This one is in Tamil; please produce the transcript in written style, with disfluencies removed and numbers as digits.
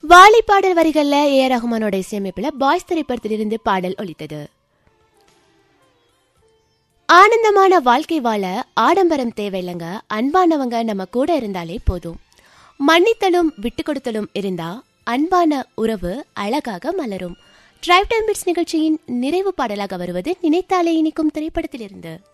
வாலி பாடல் வரிகள்ல ஏ.ஆர். ரஹ்மானோட இசையமைப்புல பாய்ஸ் திரைப்படத்திலிருந்து பாடல் ஒலித்தது. ஆனந்தமான வாழ்க்கை வாழ ஆடம்பரம் தேவையில்லைங்க, அன்பானவங்க நம்ம கூட இருந்தாலே போதும். மன்னித்தலும் விட்டு கொடுத்தலும் இருந்தா அன்பான உறவு அழகாக மலரும். டிரைவ் டைம் பிட்ஸ் நிகழ்ச்சியின் நிறைவு பாடலாக வருவது நினைத்தாலே இனிக்கும் திரைப்படத்திலிருந்து.